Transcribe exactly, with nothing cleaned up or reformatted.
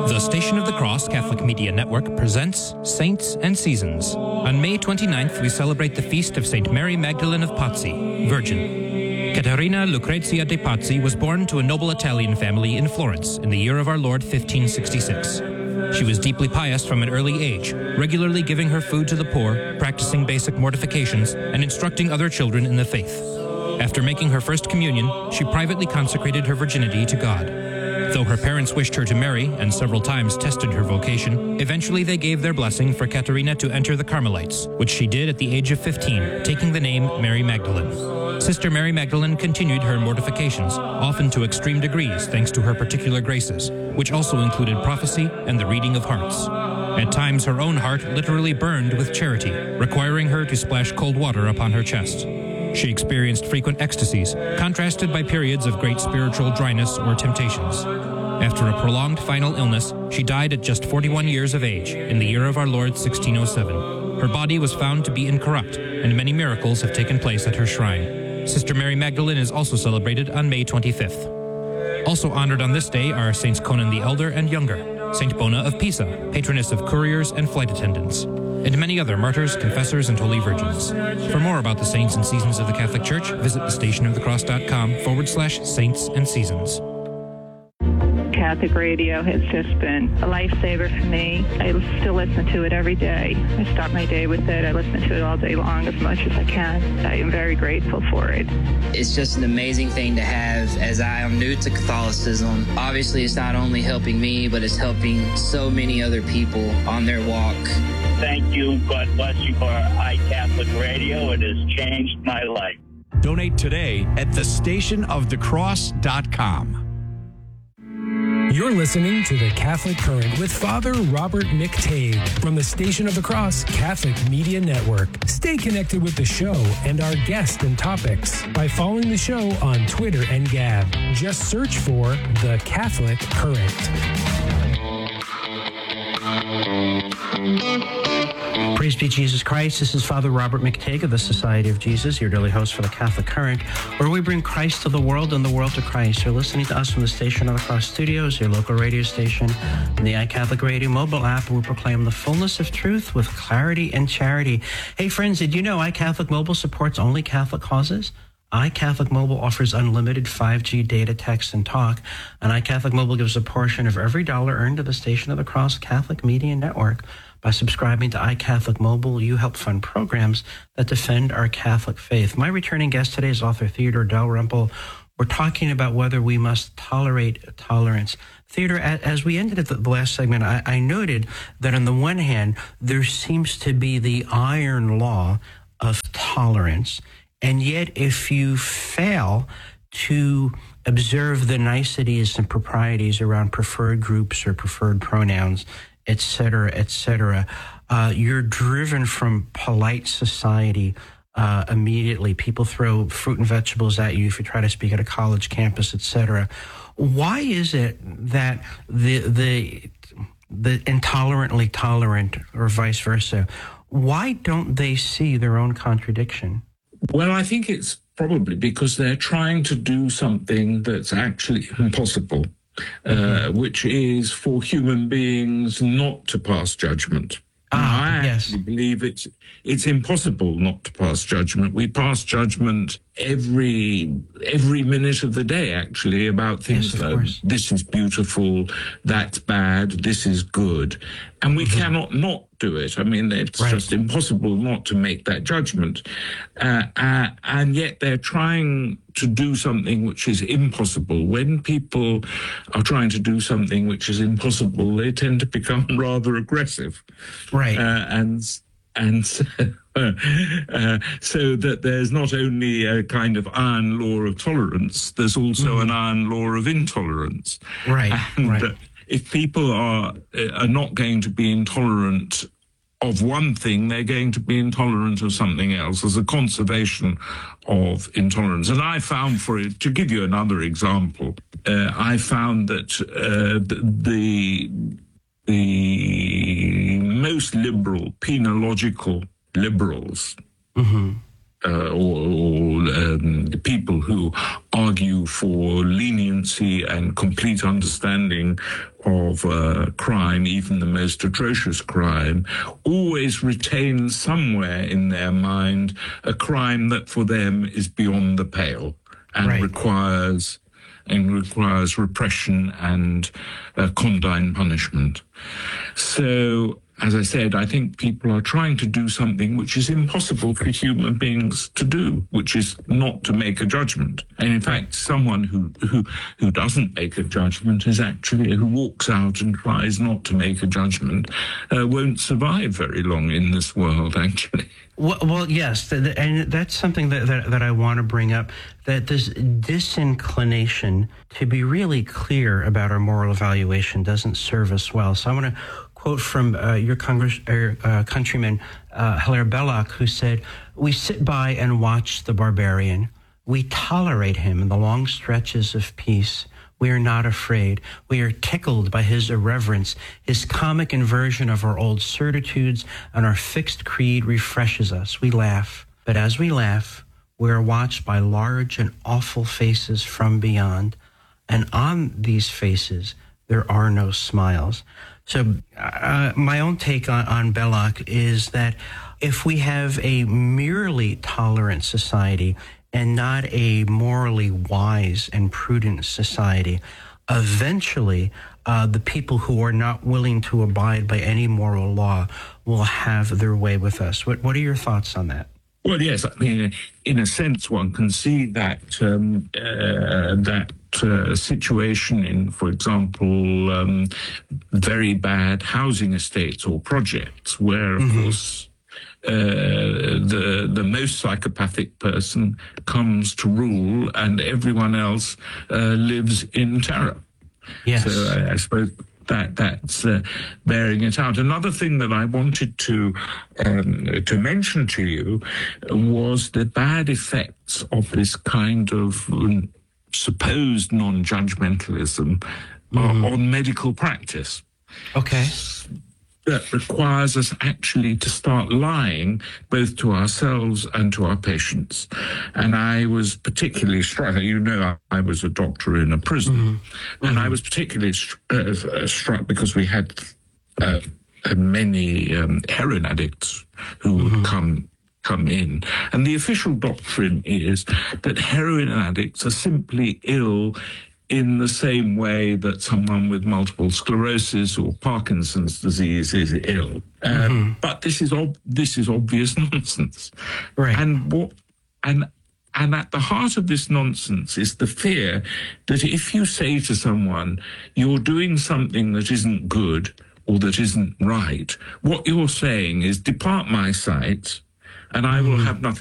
The Station of the Cross Catholic Media Network presents Saints and Seasons. On May twenty-ninth, we celebrate the feast of Saint Mary Magdalene of Pazzi, Virgin. Caterina Lucrezia de Pazzi was born to a noble Italian family in Florence in the year of our Lord fifteen sixty-six. She was deeply pious from an early age, regularly giving her food to the poor, practicing basic mortifications, and instructing other children in the faith. After making her first communion, she privately consecrated her virginity to God. Though her parents wished her to marry and several times tested her vocation, eventually they gave their blessing for Caterina to enter the Carmelites, which she did at the age of fifteen, taking the name Mary Magdalene. Sister Mary Magdalene continued her mortifications, often to extreme degrees thanks to her particular graces, which also included prophecy and the reading of hearts. At times her own heart literally burned with charity, requiring her to splash cold water upon her chest. She experienced frequent ecstasies, contrasted by periods of great spiritual dryness or temptations. After a prolonged final illness, she died at just forty-one years of age, in the year of our Lord sixteen oh seven. Her body was found to be incorrupt, and many miracles have taken place at her shrine. Sister Mary Magdalene is also celebrated on May twenty-fifth. Also honored on this day are Saints Conan the Elder and Younger, Saint Bona of Pisa, patroness of couriers and flight attendants, and many other martyrs, confessors, and holy virgins. For more about the saints and seasons of the Catholic Church, visit thestationofthecross.com forward slash saints and seasons. Catholic radio has just been a lifesaver for me. I still listen to it every day. I start my day with it. I listen to it all day long as much as I can. I am very grateful for it. It's just an amazing thing to have as I am new to Catholicism. Obviously, it's not only helping me, but it's helping so many other people on their walk. Thank you. God bless you for iCatholic Radio. It has changed my life. Donate today at the station of the cross dot com. You're listening to The Catholic Current with Father Robert McTague from the Station of the Cross Catholic Media Network. Stay connected with the show and our guests and topics by following the show on Twitter and Gab. Just search for The Catholic Current. Praise be Jesus Christ. This is Father Robert McTague of the Society of Jesus, your daily host for the Catholic Current, where we bring Christ to the world and the world to Christ. You're listening to us from the Station of the Cross Studios, your local radio station, and the iCatholic Radio mobile app, where we proclaim the fullness of truth with clarity and charity. Hey, friends, did you know iCatholic Mobile supports only Catholic causes? iCatholic Mobile offers unlimited five G data, text, and talk, and iCatholic Mobile gives a portion of every dollar earned to the Station of the Cross Catholic Media Network. By subscribing to iCatholic Mobile, you help fund programs that defend our Catholic faith. My returning guest today is author Theodore Dalrymple. We're talking about whether we must tolerate tolerance. Theodore, as we ended at the last segment, I, I noted that on the one hand, there seems to be the iron law of tolerance, and yet if you fail to observe the niceties and proprieties around preferred groups or preferred pronouns, et cetera, et cetera, uh, you're driven from polite society uh, immediately. People throw fruit and vegetables at you if you try to speak at a college campus, et cetera. Why is it that the the the intolerantly tolerant, or vice versa, why don't they see their own contradiction? Well, I think it's probably because they're trying to do something that's actually impossible. Uh, which is for human beings not to pass judgment. Ah, I yes. actually believe it's it's impossible not to pass judgment. We pass judgment every every minute of the day, actually, about things yes, like this is beautiful, that's bad, this is good, and we mm-hmm. cannot not do it. I mean, it's right. just impossible not to make that judgment, uh, uh, and yet they're trying to do something which is impossible. When people are trying to do something which is impossible, they tend to become rather aggressive. Right. Uh, and and so, uh, so that there's not only a kind of iron law of tolerance, there's also mm-hmm. an iron law of intolerance. Right, and, right. Uh, if people are are not going to be intolerant of one thing, they're going to be intolerant of something else. There's a conservation of intolerance. And I found, for it, to give you another example, uh, I found that uh, the, the most liberal, penological liberals, mm-hmm. uh, or, or um, people who argue for leniency and complete understanding of uh, crime, even the most atrocious crime, always retain somewhere in their mind a crime that for them is beyond the pale and right. requires and requires repression and uh, condign punishment. So, as I said, I think people are trying to do something which is impossible for human beings to do, which is not to make a judgment. And in fact, someone who who, who doesn't make a judgment is actually, who walks out and tries not to make a judgment, uh, won't survive very long in this world, actually. Well, well yes, and that's something that, that, that I want to bring up, that this disinclination to be really clear about our moral evaluation doesn't serve us well. So I want to quote from uh, your Congress, er, uh, countryman, uh, Hilaire Belloc, who said, "We sit by and watch the barbarian. We tolerate him in the long stretches of peace. We are not afraid. We are tickled by his irreverence. His comic inversion of our old certitudes and our fixed creed refreshes us. We laugh. But as we laugh, we are watched by large and awful faces from beyond. And on these faces, there are no smiles." So uh, my own take on, on Belloc is that if we have a merely tolerant society and not a morally wise and prudent society, eventually uh, the people who are not willing to abide by any moral law will have their way with us. What, what are your thoughts on that? Well, yes, I mean, in a sense, one can see that um, uh, that uh, situation in, for example, um, very bad housing estates or projects where, of mm-hmm. course, uh, the the most psychopathic person comes to rule and everyone else uh, lives in terror. Yes. So I, I suppose that that's uh, bearing it out. Another thing that I wanted to um, to mention to you was the bad effects of this kind of um, supposed non-judgmentalism mm-hmm. uh, on medical practice. Okay. That requires us actually to start lying both to ourselves and to our patients. And I was particularly struck, you know, I, I was a doctor in a prison, mm-hmm. and mm-hmm. I was particularly uh, struck because we had uh, many um, heroin addicts who mm-hmm. would come come in. And the official doctrine is that heroin addicts are simply ill in the same way that someone with multiple sclerosis or Parkinson's disease is ill. Um, mm-hmm. But this is ob- this is obvious nonsense. Right. And what and and at the heart of this nonsense is the fear that if you say to someone, you're doing something that isn't good or that isn't right, what you're saying is, depart my sight, and I will have nothing